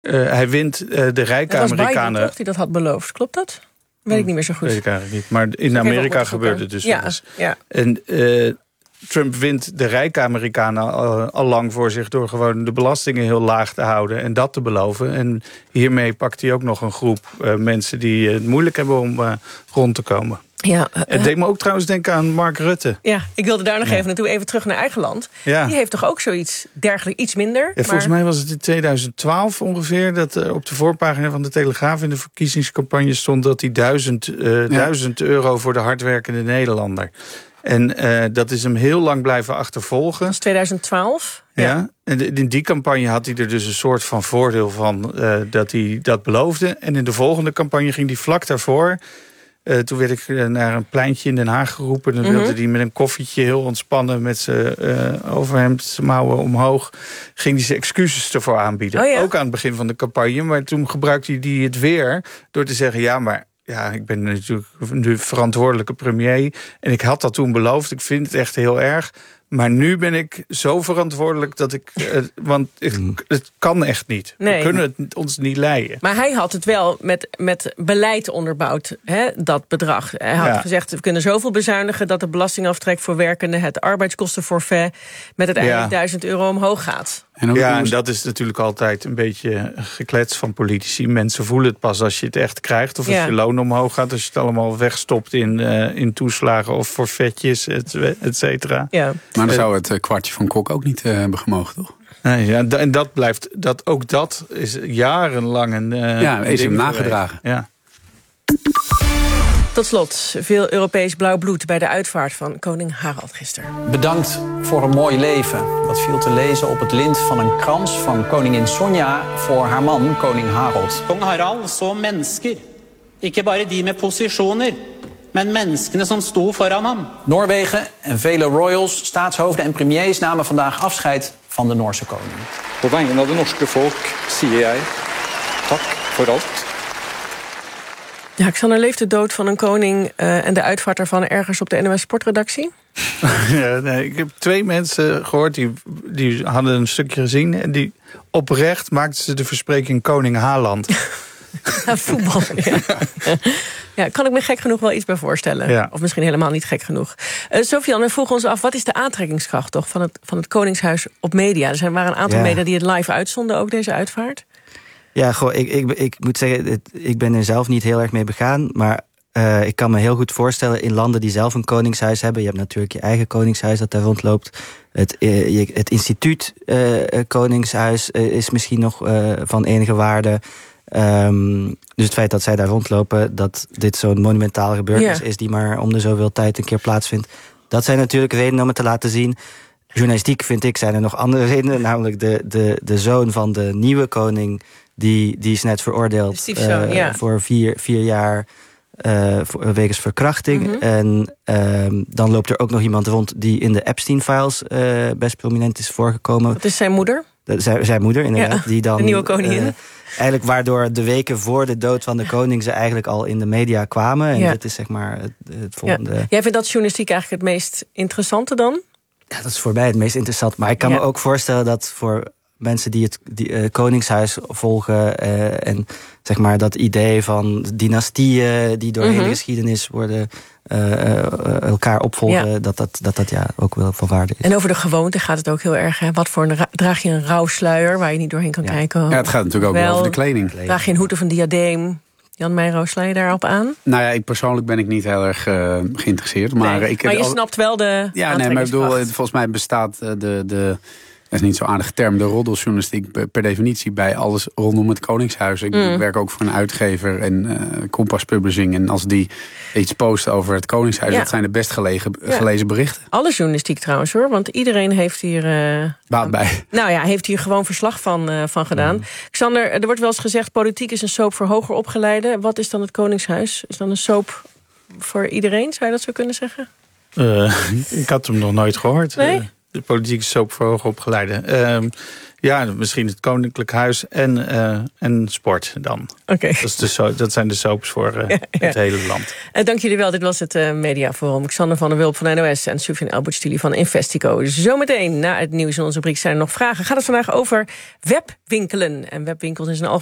Hij wint de rijke dat was Amerikanen. Biden toch die dat had beloofd, klopt dat? Weet ik niet meer zo goed. Weet ik eigenlijk niet. Maar in Amerika gebeurde het dus wel eens. Ja. En Trump wint de rijke Amerikanen al lang voor zich door gewoon de belastingen heel laag te houden en dat te beloven. En hiermee pakt hij ook nog een groep mensen die het moeilijk hebben om rond te komen. Ja, het deed me ook trouwens denken aan Mark Rutte. Ja, ik wilde daar nog even naartoe. Even terug naar eigen land. Ja. Die heeft toch ook zoiets dergelijk, iets minder? Ja, volgens mij was het in 2012 ongeveer dat op de voorpagina van de Telegraaf in de verkiezingscampagne stond dat hij 1000 euro voor de hardwerkende Nederlander. En dat is hem heel lang blijven achtervolgen. Dat is 2012. Ja. En in die campagne had hij er dus een soort van voordeel van dat hij dat beloofde. En in de volgende campagne ging hij vlak daarvoor. Toen werd ik naar een pleintje in Den Haag geroepen. Dan wilde hij met een koffietje heel ontspannen met zijn overhemdsmouwen omhoog. Ging hij zijn excuses ervoor aanbieden. Ook aan het begin van de campagne. Maar toen gebruikte hij het weer door te zeggen, ik ben natuurlijk nu verantwoordelijke premier. En ik had dat toen beloofd. Ik vind het echt heel erg. Maar nu ben ik zo verantwoordelijk dat ik... want het kan echt niet. Nee. We kunnen het ons niet leiden. Maar hij had het wel met beleid onderbouwd, dat bedrag. Hij had gezegd, we kunnen zoveel bezuinigen dat de belastingaftrek voor werkenden, het arbeidskostenforfait, met uiteindelijk 1000 euro omhoog gaat. En dat is natuurlijk altijd een beetje geklets van politici. Mensen voelen het pas als je het echt krijgt. Of als je loon omhoog gaat. Als je het allemaal wegstopt in toeslagen of forfaitjes, et cetera. Ja. Maar dan zou het kwartje van Kok ook niet hebben gemogen, toch? Nee, en dat blijft, ook dat is jarenlang een is hem nagedragen. Ja. Tot slot, veel Europees blauw bloed bij de uitvaart van koning Harald gisteren. Bedankt voor een mooi leven. Dat viel te lezen op het lint van een krans van koningin Sonja voor haar man, koning Harald. Kong Harald så mennesker. Ikke bare die met posisjoner, men menneskene som sto foran ham. Noorwegen en vele royals, staatshoofden en premiers namen vandaag afscheid van de Noorse koning. På vegne av det norske volk sier jeg takk voor alt. Ja, Xander, leeft de dood van een koning en de uitvaart ervan ergens op de NOS Sportredactie? Ik heb 2 mensen gehoord die hadden een stukje gezien. En die oprecht maakten ze de verspreking Koning Haaland. Voetbal. Ja, kan ik me gek genoeg wel iets bij voorstellen. Ja. Of misschien helemaal niet gek genoeg. Sofian, we vroegen ons af, wat is de aantrekkingskracht toch van het Koningshuis op media? Er waren een aantal media die het live uitzonden, ook deze uitvaart. Ja, ik moet zeggen, ik ben er zelf niet heel erg mee begaan. Maar ik kan me heel goed voorstellen in landen die zelf een koningshuis hebben. Je hebt natuurlijk je eigen koningshuis dat daar rondloopt. Het instituut koningshuis is misschien nog van enige waarde. Dus het feit dat zij daar rondlopen, dat dit zo'n monumentale gebeurtenis is die maar om de zoveel tijd een keer plaatsvindt. Dat zijn natuurlijk redenen om het te laten zien. Journalistiek, vind ik, zijn er nog andere redenen. Namelijk de zoon van de nieuwe koning, die is net veroordeeld voor 4 jaar wegens verkrachting. En dan loopt er ook nog iemand rond die in de Epstein-files best prominent is voorgekomen. Dat is zijn moeder? Zijn moeder, inderdaad. Die dan, de nieuwe koningin. Eigenlijk waardoor de weken voor de dood van de koning ze eigenlijk al in de media kwamen. En dit is zeg maar het volgende. Ja. Jij vindt dat journalistiek eigenlijk het meest interessante dan? Ja, dat is voor mij het meest interessant. Maar ik kan me ook voorstellen dat voor mensen die het Koningshuis volgen en zeg maar dat idee van dynastieën die door de hele geschiedenis worden elkaar opvolgen, dat ook wel van waarde is. En over de gewoonte gaat het ook heel erg. Hè? Wat voor draag je een rouwsluier waar je niet doorheen kan kijken? Ja, het gaat natuurlijk ook over de kleding. Draag je een hoed of een diadeem? Jan Meijero, sla je daarop aan? Nou ja, persoonlijk ben ik niet heel erg geïnteresseerd. Maar, maar je snapt wel de maar ik bedoel, volgens mij bestaat dat is niet zo'n aardige term, de roddeljournalistiek per definitie bij alles rondom het Koningshuis. Ik werk ook voor een uitgever en Kompas Publishing. En als die iets posten over het Koningshuis, dat zijn de best gelezen berichten. Alle journalistiek trouwens hoor, want iedereen heeft hier baat bij. Nou ja, heeft hier gewoon verslag van gedaan. Xander, er wordt wel eens gezegd, politiek is een soap voor hoger opgeleiden. Wat is dan het Koningshuis? Is dan een soap voor iedereen? Zou je dat zo kunnen zeggen? Ik had hem nog nooit gehoord. Nee? De politieke soap voor hoogopgeleiden. Ja, misschien het Koninklijk Huis en sport dan. Oké. Dat zijn de soaps voor het hele land. Dank jullie wel. Dit was het Mediaforum. Xander van der Wulp van NOS en Sufjan El-Boutchili van Investico. Zometeen na het nieuws in onze rubriek zijn er nog vragen. Gaat het vandaag over webwinkelen. En webwinkels in zijn algemeen